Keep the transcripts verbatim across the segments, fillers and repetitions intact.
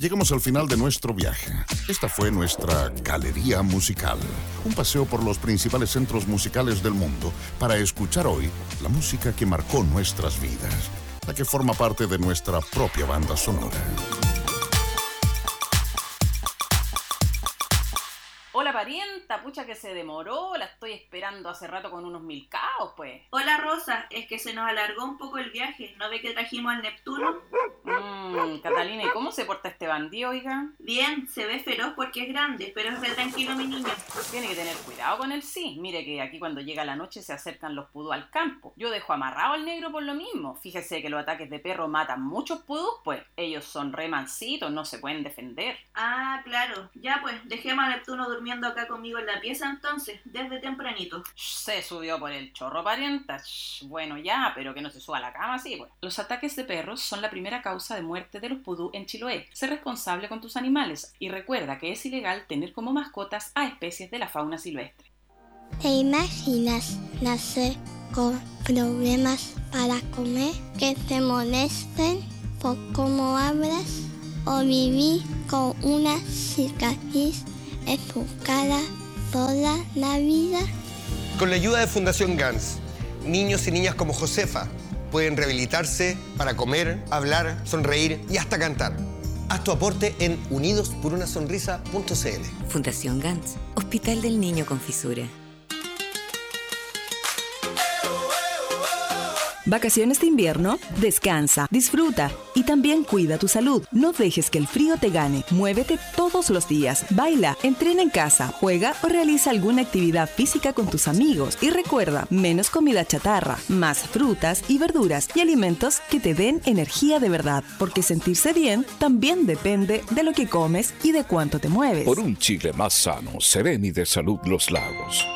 Llegamos al final de nuestro viaje. Esta fue nuestra galería musical. Un paseo por los principales centros musicales del mundo para escuchar hoy la música que marcó nuestras vidas, la que forma parte de nuestra propia banda sonora. Hola parienta, pucha que se demoró, la estoy esperando hace rato con unos mil caos, pues. Hola Rosa, es que se nos alargó un poco el viaje, ¿no ve que trajimos al Neptuno? Mmm, Catalina, ¿y cómo se porta este bandido, oiga? Bien, se ve feroz porque es grande, pero es re tranquilo mi niño. Tiene que tener cuidado con él, sí. Mire que aquí cuando llega la noche se acercan los pudú al campo. Yo dejo amarrado al negro por lo mismo. Fíjese que los ataques de perro matan muchos pudú, pues. Ellos son re mansitos, no se pueden defender. Ah, claro. Ya pues, dejemos a Neptuno durmiendo acá conmigo en la pieza entonces, desde tempranito. Se subió por el chorro, parienta. Bueno, ya, pero que no se suba a la cama, sí, pues. Los ataques de perros son la primera causa de muerte de los pudú en Chiloé. Sé responsable con tus animales y recuerda que es ilegal tener como mascotas a especies de la fauna silvestre. ¿Te imaginas nacer con problemas para comer, que te molesten por cómo hablas, o vivir con una cicatriz en tu cara toda la vida? Con la ayuda de Fundación Gans, niños y niñas como Josefa pueden rehabilitarse para comer, hablar, sonreír y hasta cantar. Haz tu aporte en unidos por una sonrisa punto c l. Fundación Gans, Hospital del Niño con Fisura. ¿Vacaciones de invierno? Descansa, disfruta y también cuida tu salud. No dejes que el frío te gane. Muévete todos los días. Baila, entrena en casa, juega o realiza alguna actividad física con tus amigos. Y recuerda, menos comida chatarra, más frutas y verduras y alimentos que te den energía de verdad. Porque sentirse bien también depende de lo que comes y de cuánto te mueves. Por un Chile más sano, sereno y de salud Los Lagos.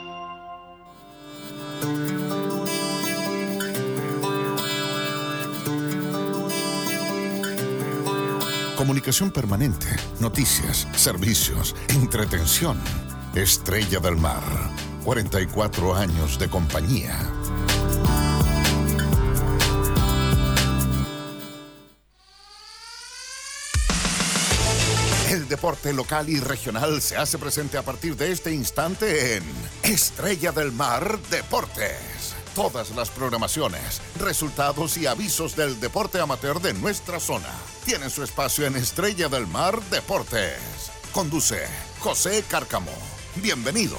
Comunicación permanente, noticias, servicios, entretención. Estrella del Mar, cuarenta y cuatro años de compañía. El deporte local y regional se hace presente a partir de este instante en Estrella del Mar Deportes. Todas las programaciones, resultados y avisos del deporte amateur de nuestra zona tienen su espacio en Estrella del Mar Deportes. Conduce José Cárcamo. Bienvenidos.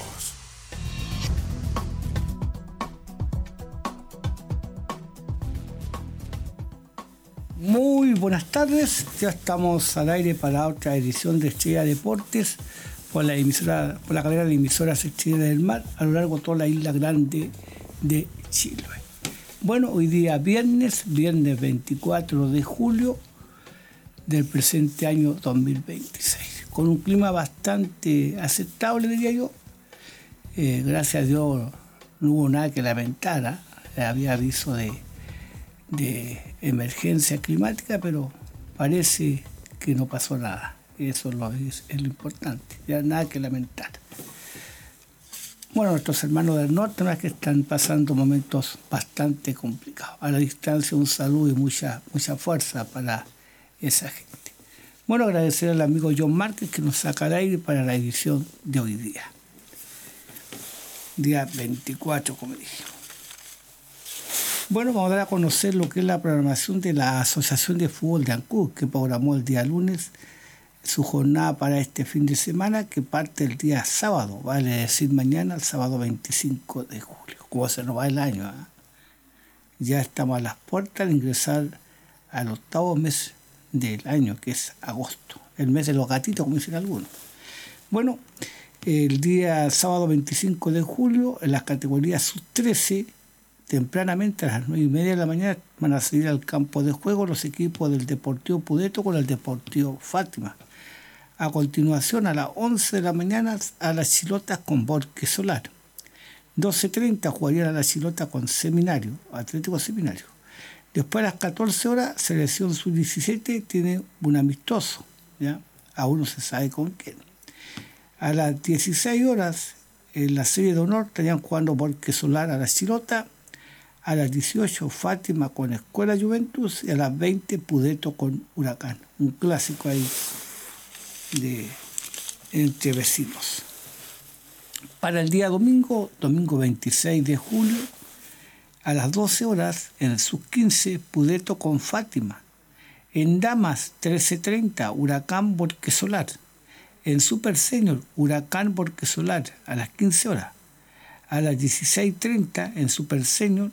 Muy buenas tardes, ya estamos al aire para otra edición de Estrella Deportes por la emisora, por la cadena de emisoras Estrella del Mar a lo largo de toda la isla grande de Chile. Bueno, hoy día viernes, viernes veinticuatro de julio del presente año dos mil veintiséis, con un clima bastante aceptable, diría yo. Eh, gracias a Dios no hubo nada que lamentar, ¿eh? Había aviso de, de emergencia climática, pero parece que no pasó nada. Eso es lo, es, es lo importante, ya nada que lamentar. Bueno, nuestros hermanos del norte no es que están pasando momentos bastante complicados. A la distancia, un saludo y mucha, mucha fuerza para esa gente. Bueno, agradecer al amigo John Márquez que nos saca al aire para la edición de hoy día. Día veinticuatro, como dije. Bueno, vamos a dar a conocer lo que es la programación de la Asociación de Fútbol de Ancud, que programó el día lunes su jornada para este fin de semana, que parte el día sábado, vale decir mañana, el sábado veinticinco de julio, como se nos va el año. ¿eh? Ya estamos a las puertas de ingresar al octavo mes del año, que es agosto, el mes de los gatitos, como dicen algunos. Bueno, el día sábado veinticinco de julio, en las categorías sub trece, tempranamente a las nueve y media de la mañana van a salir al campo de juego los equipos del Deportivo Pudeto con el Deportivo Fátima. A continuación, a las once de la mañana, a las Chilotas con Borges Solar. doce treinta jugarían a la Chilota con Seminario, Atlético Seminario. Después a las catorce horas, Selección sub diecisiete tiene un amistoso, ¿ya? Aún no se sabe con quién. A las dieciséis horas, en la serie de honor, estarían jugando Borges Solar a la Chilota. A las dieciocho, Fátima con Escuela Juventus. Y a las veinte, Pudeto con Huracán. Un clásico ahí de entre vecinos. Para el día domingo, domingo veintiséis de julio, a las doce horas, en el sub quince, Pudeto con Fátima. En damas, trece treinta, Huracán Borque Solar. En Super Senior, Huracán Borque Solar, a las quince horas. A las dieciséis treinta, en Super Senior,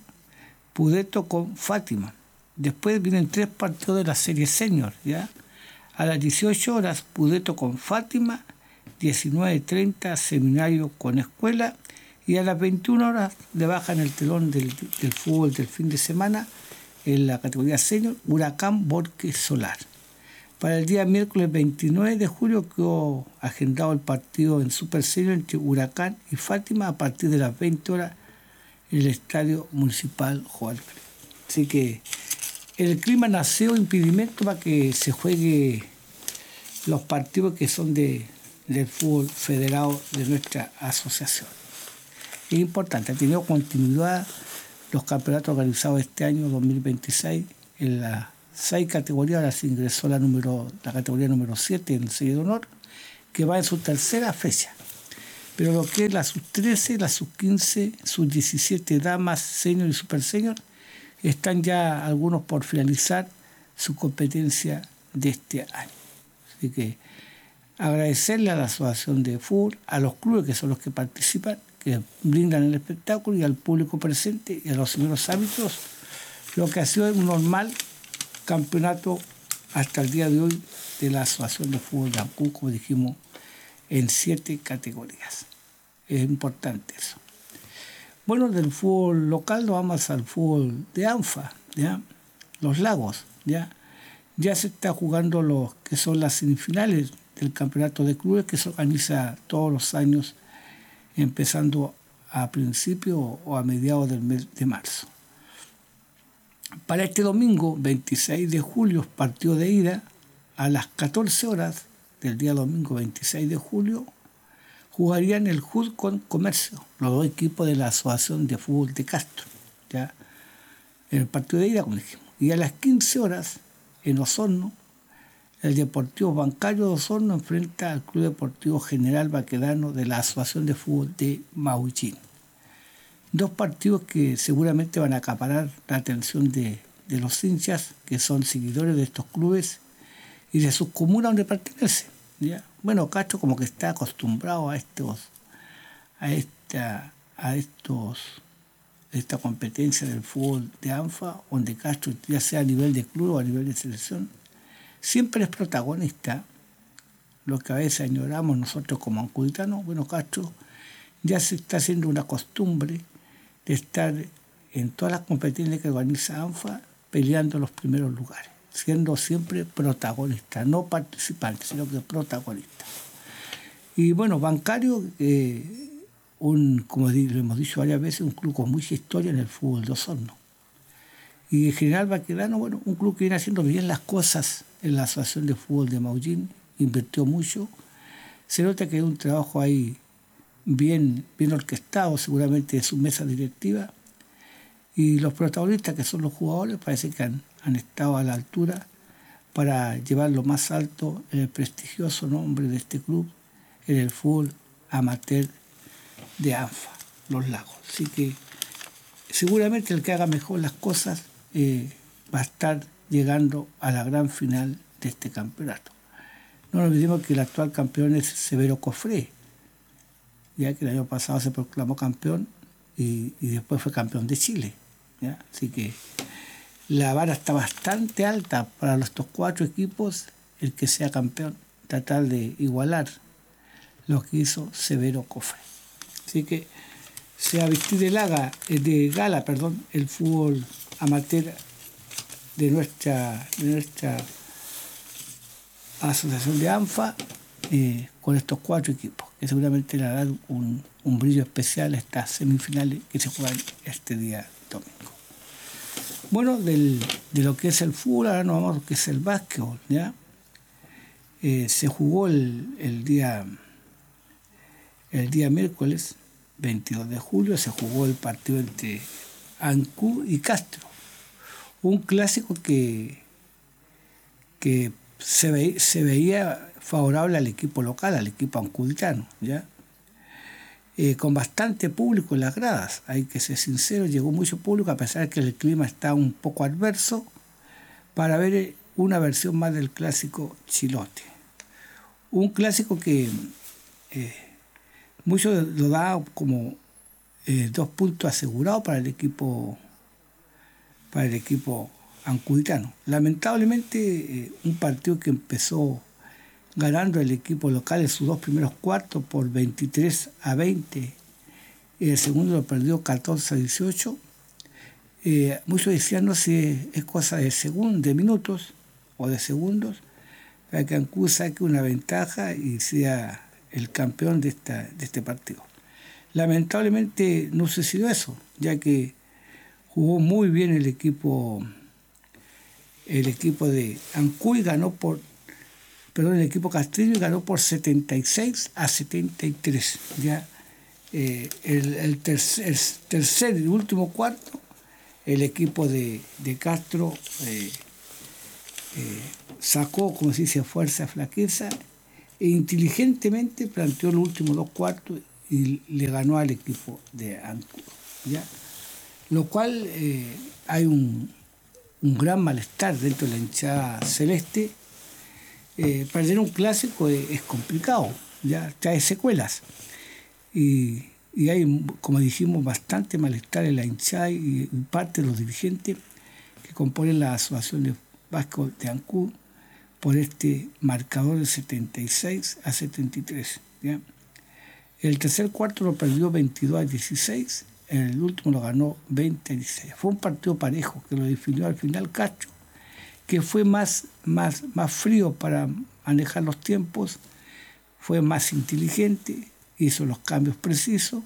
Pudeto con Fátima. Después vienen tres partidos de la serie Senior, ¿ya? A las dieciocho horas, Pudeto con Fátima. diecinueve treinta, Seminario con Escuela. Y a las veintiuna horas le bajan el telón del, del fútbol del fin de semana en la categoría Senior, Huracán Borque Solar. Para el día miércoles veintinueve de julio quedó agendado el partido en Super Senior entre Huracán y Fátima a partir de las veinte horas en el Estadio Municipal Joan Alfredo. Así que el clima nació impedimento para que se juegue los partidos que son de, del fútbol federado de nuestra asociación. Es importante, ha tenido continuidad los campeonatos organizados este año dos mil veintiséis en las seis categorías. Ahora se ingresó la, número, la categoría número siete en serie de honor, que va en su tercera fecha. Pero lo que es la sub trece, la sub quince, sub diecisiete, damas, senior y super senior, están ya algunos por finalizar su competencia de este año. Así que agradecerle a la Asociación de Fútbol, a los clubes que son los que participan, que brindan el espectáculo, y al público presente y a los señores árbitros, lo que ha sido un normal campeonato hasta el día de hoy de la Asociación de Fútbol de Ancud, como dijimos, en siete categorías. Es importante eso. Bueno, del fútbol local nos vamos al fútbol de ANFA, ¿ya? Los Lagos, ¿ya? Ya se está jugando los que son las semifinales del campeonato de clubes que se organiza todos los años, empezando a principios o a mediados del mes de marzo. Para este domingo, veintiséis de julio, partido de ida, a las catorce horas del día domingo veintiséis de julio, jugarían el J U D con Comercio, los dos equipos de la Asociación de Fútbol de Castro, ¿ya? En el partido de ida, como dijimos. Y a las quince horas, en Osorno, el Deportivo Bancario de Osorno enfrenta al Club Deportivo General Baquedano de la Asociación de Fútbol de Maullín. Dos partidos que seguramente van a acaparar la atención de, de los hinchas, que son seguidores de estos clubes y de sus comunas donde pertenecen, ¿ya? Bueno, Castro como que está acostumbrado a estos, a esta, a estos, esta competencia del fútbol de ANFA, donde Castro, ya sea a nivel de club o a nivel de selección, siempre es protagonista. Lo que a veces añoramos nosotros como ancuditanos, bueno, Castro ya se está haciendo una costumbre de estar en todas las competencias que organiza ANFA peleando los primeros lugares, siendo siempre protagonista, no participante, sino que protagonista. Y bueno, Bancario, eh, un, como lo hemos dicho varias veces, un club con mucha historia en el fútbol de Osorno. Y en General Baquedano, bueno, un club que viene haciendo bien las cosas en la Asociación de Fútbol de Maullín, invirtió mucho. Se nota que hay un trabajo ahí bien, bien orquestado, seguramente de su mesa directiva. Y los protagonistas, que son los jugadores, parece que han, han estado a la altura para llevar lo más alto en el prestigioso nombre de este club en el fútbol amateur de ANFA, Los Lagos. Así que seguramente el que haga mejor las cosas eh, va a estar llegando a la gran final de este campeonato. No nos olvidemos que el actual campeón es Severo Cofré, ya que el año pasado se proclamó campeón y, y después fue campeón de Chile, ¿ya? Así que la vara está bastante alta para estos cuatro equipos, el que sea campeón, tratar de igualar lo que hizo Severo Cofré. Así que se ha vestido de, laga, de gala perdón, el fútbol amateur de nuestra, de nuestra asociación de ANFA eh, con estos cuatro equipos, que seguramente le darán un, un brillo especial a estas semifinales que se juegan este día domingo. Bueno, del, de lo que es el fútbol, ahora nos vamos a lo que es el básquetbol, ¿ya? Eh, se jugó el, el día el día miércoles veintidós de julio, se jugó el partido entre Ancud y Castro. Un clásico que, que se, ve, se veía favorable al equipo local, al equipo ancuditano, ¿ya? Eh, con bastante público en las gradas, hay que ser sincero, llegó mucho público a pesar de que el clima está un poco adverso, para ver una versión más del clásico chilote. Un clásico que eh, muchos lo da como eh, dos puntos asegurados para el equipo para el equipo ancuditano. Lamentablemente eh, un partido que empezó ganando el equipo local en sus dos primeros cuartos por veintitrés a veinte, y el segundo lo perdió catorce a dieciocho. Eh, muchos decían no si es cosa de segundos, de minutos o de segundos, para que Ancud saque una ventaja y sea el campeón de, esta, de este partido. Lamentablemente no sucedió eso, ya que jugó muy bien el equipo el equipo de Ancud y ganó por perdón, el equipo castreño ganó por setenta y seis a setenta y tres. Ya eh, el, el, tercer, el tercer y último cuarto, el equipo de, de Castro eh, eh, sacó, como se dice, fuerza, flaqueza, e inteligentemente planteó los últimos dos cuartos y le ganó al equipo de Ancud, ¿ya? Lo cual eh, hay un, un gran malestar dentro de la hinchada celeste. Eh, perder un clásico es, es complicado, ya trae secuelas. Y, y hay, como dijimos, bastante malestar en la hinchada y, y parte de los dirigentes que componen la Asociación de Básquetbol de Ancud por este marcador de setenta y seis a setenta y tres. ¿Ya? El tercer cuarto lo perdió veintidós a dieciséis, el último lo ganó veinte a dieciséis. Fue un partido parejo que lo definió al final Castro, que fue más, más, más frío para manejar los tiempos, fue más inteligente, hizo los cambios precisos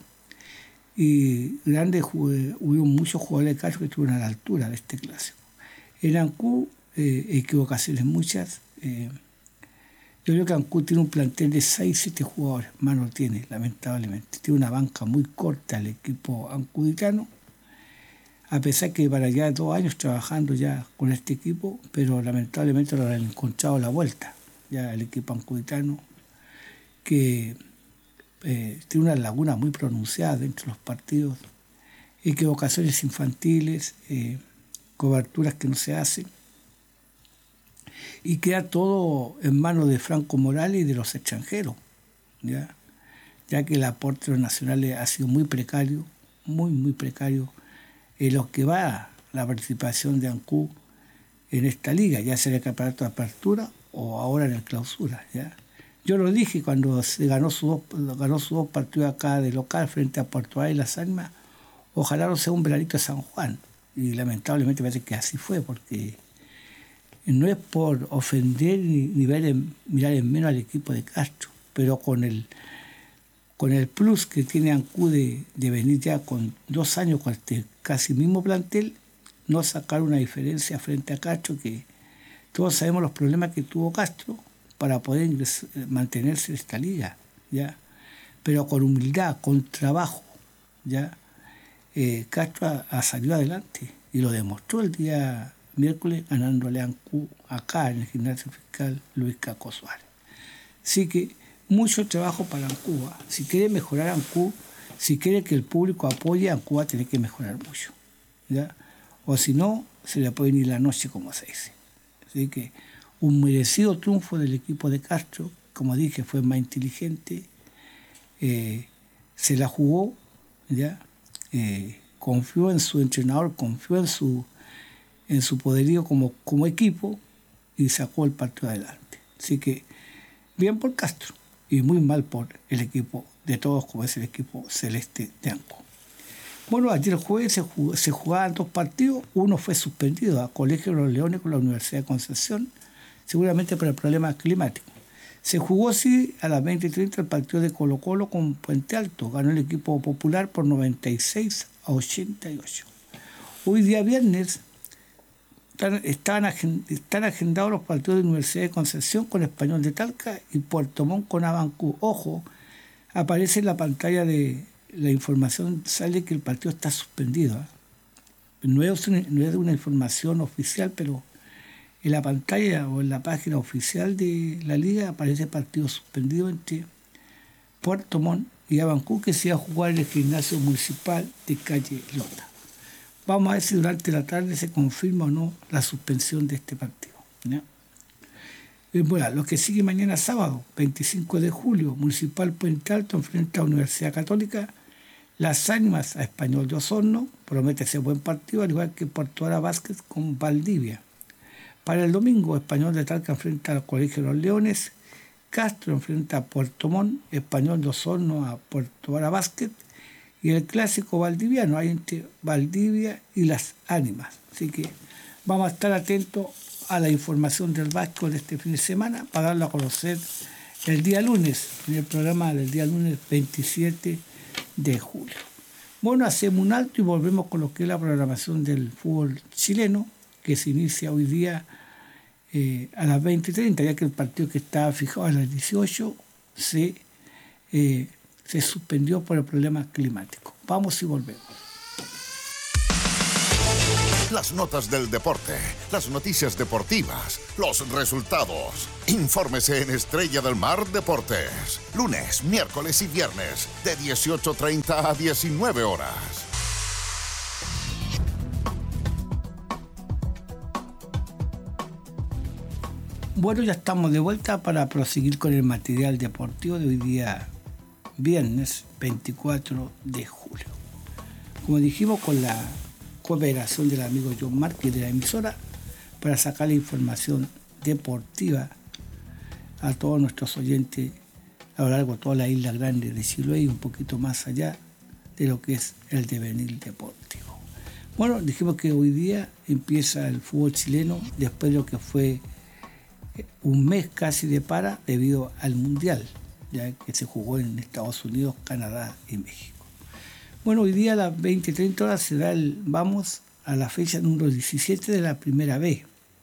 y grandes, hubo muchos jugadores de Castro que estuvieron a la altura de este clásico. En Ancud, eh, equivocaciones muchas. Eh, yo creo que Ancud tiene un plantel de seis siete jugadores, más no tiene, lamentablemente. Tiene una banca muy corta el equipo ancuditano, a pesar que para ya dos años trabajando ya con este equipo, pero lamentablemente lo han encontrado la vuelta, ya el equipo ancuditano, que eh, tiene una laguna muy pronunciada dentro de los partidos, equivocaciones infantiles, eh, coberturas que no se hacen, y queda todo en manos de Franco Morales y de los extranjeros, ya, ya que el aporte de los nacionales ha sido muy precario, muy, muy precario, en lo que va la participación de Ancud en esta liga, ya sea en el campeonato de apertura o ahora en el clausura. ¿Ya? Yo lo dije cuando se ganó sus dos, ganó sus dos partidos acá de local frente a Puerto Varas y Las Ánimas, ojalá no sea un veranito de San Juan. Y lamentablemente parece que así fue, porque no es por ofender ni, ni ver en, mirar en menos al equipo de Castro, pero con el con el plus que tiene Ancud de, de venir ya con dos años con este casi mismo plantel, no sacar una diferencia frente a Castro, que todos sabemos los problemas que tuvo Castro para poder ingresar, mantenerse en esta liga, ¿ya? Pero con humildad, con trabajo, ¿ya? Eh, Castro ha, ha salido adelante y lo demostró el día miércoles ganándole a Ancud acá en el gimnasio fiscal Luis Caco Suárez. Así que mucho trabajo para Ancud. Si quiere mejorar Ancud, si quiere que el público apoye a Ancud, tiene que mejorar mucho, ¿ya? O si no, se le puede ir la noche, como se dice. Así que un merecido triunfo del equipo de Castro, como dije, fue más inteligente, eh, se la jugó, ¿ya? Eh, confió en su entrenador, confió en su, en su poderío como, como equipo y sacó el partido adelante. Así que bien por Castro y muy mal por el equipo de todos, como es el equipo celeste de Ancud. Bueno, ayer jueves se, jug- se jugaban dos partidos, uno fue suspendido a Colegio de los Leones con la Universidad de Concepción, seguramente por el problema climático. Se jugó sí a las veinte y treinta el partido de Colo Colo con Puente Alto, ganó el equipo popular por noventa y seis a ochenta y ocho. Hoy día viernes están, están, agend- están agendados los partidos de la Universidad de Concepción con Español de Talca y Puerto Montt con Abancú. Ojo, aparece en la pantalla de la información, sale que el partido está suspendido, ¿eh? no es, una, no es una información oficial, pero en la pantalla o en la página oficial de la liga aparece partido suspendido entre Puerto Montt y Abancú, que se va a jugar en el gimnasio municipal de calle Lota. Vamos a ver si durante la tarde se confirma o no la suspensión de este partido, ¿ya? Bueno, lo que sigue mañana sábado, veinticinco de julio, Municipal Puente Alto enfrenta a Universidad Católica. Las Ánimas a Español de Osorno, promete ser buen partido, al igual que Puerto Ara Vázquez con Valdivia. Para el domingo, Español de Talca enfrenta al Colegio de los Leones, Castro enfrenta a Puerto Montt, Español de Osorno a Puerto Ara Vázquez, y el clásico valdiviano hay entre Valdivia y Las Ánimas. Así que vamos a estar atentos a la información del básquetbol de este fin de semana para darlo a conocer el día lunes, en el programa del día lunes veintisiete de julio. Bueno, hacemos un alto y volvemos con lo que es la programación del fútbol chileno, que se inicia hoy día eh, a las veinte treinta, ya que el partido que estaba fijado a las dieciocho se, eh, se suspendió por el problema climático. Vamos y volvemos. Las notas del deporte, las noticias deportivas, los resultados. Infórmese en Estrella del Mar Deportes. Lunes, miércoles y viernes de dieciocho treinta a diecinueve horas. Bueno, ya estamos de vuelta para proseguir con el material deportivo de hoy día, viernes veinticuatro de julio. Como dijimos, con la cooperación del amigo John Márquez de la emisora, para sacar la información deportiva a todos nuestros oyentes a lo largo de toda la isla grande de Chiloé y un poquito más allá de lo que es el devenir deportivo. Bueno, dijimos que hoy día empieza el fútbol chileno después de lo que fue un mes casi de para debido al Mundial, ya que se jugó en Estados Unidos, Canadá y México. Bueno, hoy día a las veinte treinta horas se da el, vamos a la fecha número diecisiete de la primera B.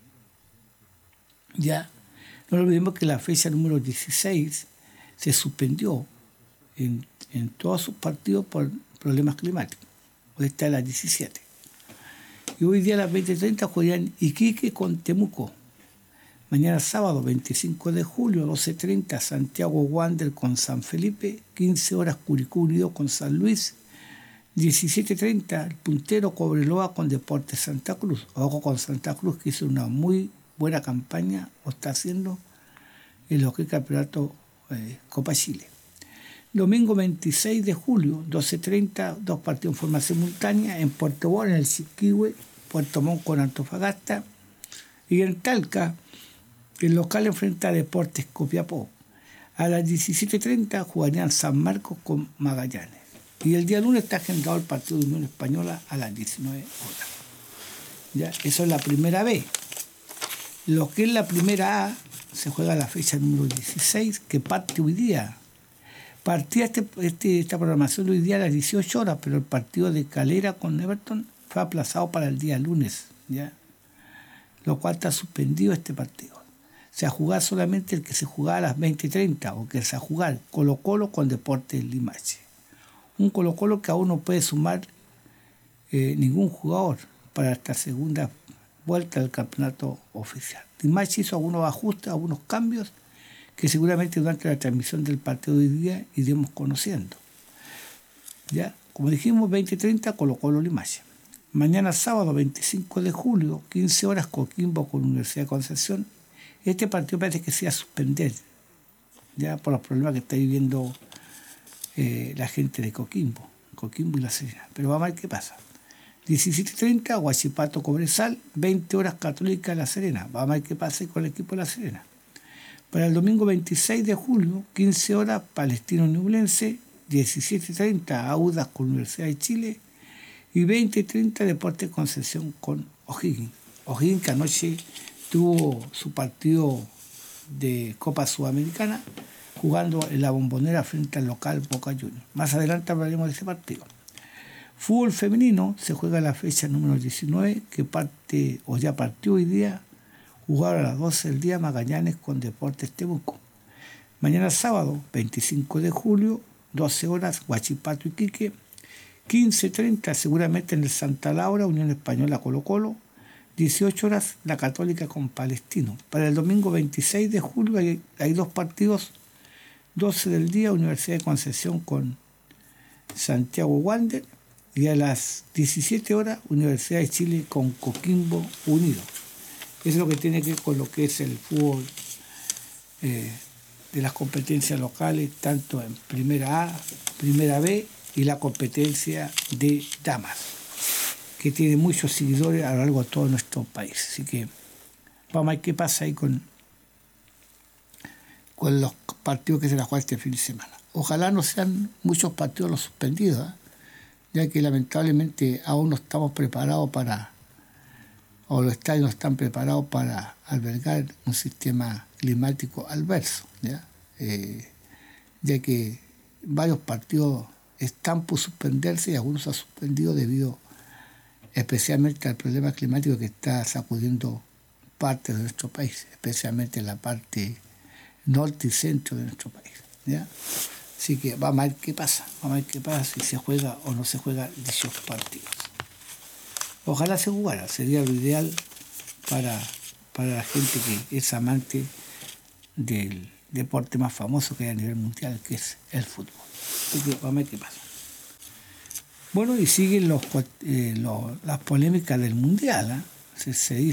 Ya, no olvidemos que la fecha número dieciséis se suspendió en, en todos sus partidos por problemas climáticos. Hoy está a las diecisiete. Y hoy día a las veinte treinta juegan Iquique con Temuco. Mañana sábado veinticinco de julio, doce treinta, Santiago Wander con San Felipe, quince horas Curicó Unido con San Luis, diecisiete treinta, el puntero Cobreloa con Deportes Santa Cruz. Ojo con Santa Cruz, que hizo una muy buena campaña, o está haciendo, en lo que es el campeonato eh, Copa Chile. Domingo veintiséis de julio, doce treinta, dos partidos en forma simultánea, en Puerto Montt, en el Siquihue, Puerto Montt con Antofagasta, y en Talca, el local enfrenta a Deportes Copiapó. A las diecisiete treinta jugarían San Marcos con Magallanes. Y el día lunes está agendado el partido de Unión Española a las diecinueve horas. ¿Ya? Eso es la primera B. Lo que es la primera A se juega la fecha número dieciséis, que parte hoy día. Partía este, este, esta programación de hoy día a las dieciocho horas, pero el partido de Calera con Everton fue aplazado para el día lunes, ¿ya? Lo cual está suspendido este partido. Se va a jugar solamente el que se jugaba a las veinte treinta, o que se va a jugar Colo Colo con Deportes Limache. Un Colo Colo que aún no puede sumar eh, ningún jugador para esta segunda vuelta del campeonato oficial. Limache hizo algunos ajustes, algunos cambios que seguramente durante la transmisión del partido de hoy día iremos conociendo. Ya, como dijimos, veinte treinta Colo Colo Limache. Mañana sábado veinticinco de julio, quince horas Coquimbo con Universidad de Concepción. Este partido parece que se va a suspender, ya por los problemas que está viviendo eh, la gente de Coquimbo, Coquimbo y La Serena. Pero vamos a ver qué pasa. diecisiete treinta, Huachipato Cobresal, veinte horas Católica La Serena. Vamos a ver qué pasa con el equipo de La Serena. Para el domingo veintiséis de julio, quince horas Palestino Ñublense, diecisiete treinta Audax con Universidad de Chile y veinte treinta Deportes Concepción con O'Higgins. O'Higgins que anoche tuvo su partido de Copa Sudamericana jugando en la Bombonera frente al local Boca Juniors. Más adelante hablaremos de ese partido. Fútbol femenino se juega la fecha número diecinueve, que parte o ya partió hoy día, jugar a las doce del día Magallanes con Deportes Temuco. Mañana sábado, veinticinco de julio, doce horas Huachipato Iquique quince treinta seguramente en el Santa Laura, Unión Española Colo Colo. dieciocho horas la Católica con Palestino. Para el domingo veintiséis de julio hay, hay dos partidos. doce del día, Universidad de Concepción con Santiago Wander. Y a las diecisiete horas, Universidad de Chile con Coquimbo Unido. Eso es lo que tiene que ver con lo que es el fútbol eh, de las competencias locales, tanto en Primera A, Primera B y la competencia de damas, que tiene muchos seguidores a lo largo de todo nuestro país. Así que vamos a ver qué pasa ahí con, con los partidos que se van a jugar este fin de semana. Ojalá no sean muchos partidos los suspendidos, ¿eh? ya que lamentablemente aún no estamos preparados para, o los estadios no están preparados para albergar un sistema climático adverso, ¿ya? Eh, ya que varios partidos están por suspenderse y algunos se han suspendido debido especialmente al problema climático que está sacudiendo partes de nuestro país, especialmente en la parte norte y centro de nuestro país, ¿ya? Así que vamos a ver qué pasa, vamos a ver qué pasa si se juega o no se juega dichos partidos. Ojalá se jugara, sería lo ideal para, para la gente que es amante del deporte más famoso que hay a nivel mundial, que es el fútbol. Así que vamos a ver qué pasa. Bueno, y siguen los, eh, los, las polémicas del mundial, ¿eh? Se, se,